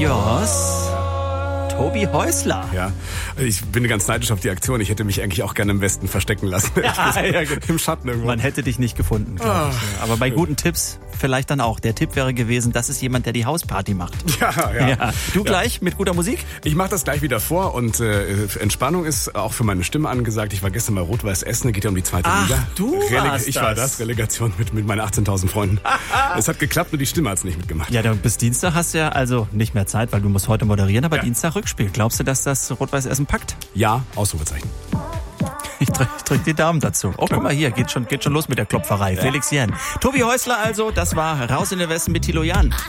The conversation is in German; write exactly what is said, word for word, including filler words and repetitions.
yours. Tobi Häusler. Ja, ich bin ganz neidisch auf die Aktion. Ich hätte mich eigentlich auch gerne im Westen verstecken lassen. Ja, ja, gut. Im Schatten irgendwo. Man hätte dich nicht gefunden, glaube ich. Aber bei guten Tipps vielleicht dann auch. Der Tipp wäre gewesen, das ist jemand, der die Hausparty macht. Ja, ja. ja. Du ja. gleich mit guter Musik? Ich mache das gleich wieder vor und äh, Entspannung ist auch für meine Stimme angesagt. Ich war gestern bei Rot-Weiß Essen, geht ja um die zweite Ach, Liga. du Releg- warst Ich das. war das, Relegation mit, mit meinen achtzehntausend Freunden. Es hat geklappt, nur die Stimme hat's nicht mitgemacht. Ja, dann bis Dienstag hast du ja also nicht mehr Zeit, weil du musst heute moderieren, aber Ja. Dienstag Rückspiel. Glaubst du, dass das Rot-Weiß Essen packt? Ja, Ausrufezeichen. Ich drück, ich drück die Daumen dazu. Oh, guck mal hier, geht schon, geht schon los mit der Klopferei. Ja. Felix Jähn. Tobi Häusler also, das war Raus in den Westen mit Thilo Jahn.